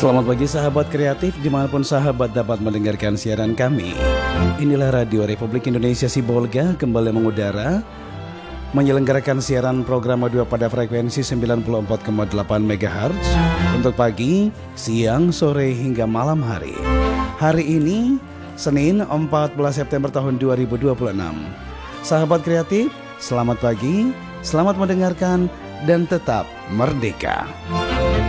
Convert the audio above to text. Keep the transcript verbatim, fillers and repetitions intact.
Selamat pagi sahabat kreatif dimanapun sahabat dapat mendengarkan siaran kami. Inilah Radio Republik Indonesia Sibolga kembali mengudara, menyelenggarakan siaran program audio pada frekuensi sembilan puluh empat koma delapan megahertz untuk pagi, siang, sore hingga malam hari. Hari ini Senin empat belas September tahun dua ribu dua puluh enam. Sahabat kreatif, selamat pagi, selamat mendengarkan dan tetap merdeka.